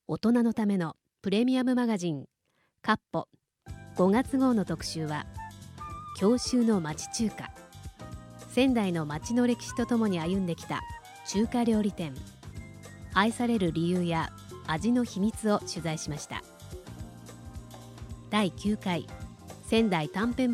大人のためのプレミアムマガジンカッポ5月号の特集は、郷愁の町中華。仙台の町の歴史とともに歩んできた中華料理店、愛される理由や味の秘密を取材しました。第9回仙台短編